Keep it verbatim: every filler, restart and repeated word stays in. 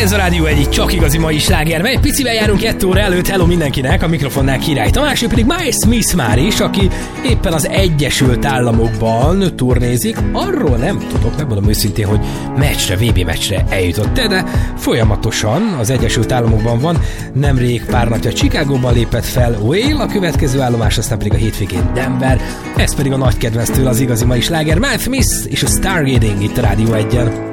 Ez a Rádió egyik csak igazi mai sláger, mely picivel járunk kettő óra előtt. Hello mindenkinek, a mikrofonnál Király Tamás, ő pedig Miles Smith már is, aki éppen az Egyesült Államokban turnézik. Arról nem tudok, megmondom őszintén, hogy meccsre, vé bé meccsre eljutott-e, de folyamatosan az Egyesült Államokban van. Nemrég pár napja Chicagóban lépett fel Whale, a következő állomás, aztán pedig a hétvégén Denver. Ez pedig a nagy kedvenztől az igazi mai sláger, Miles Smith és a Stargazing itt a Rádió egyen.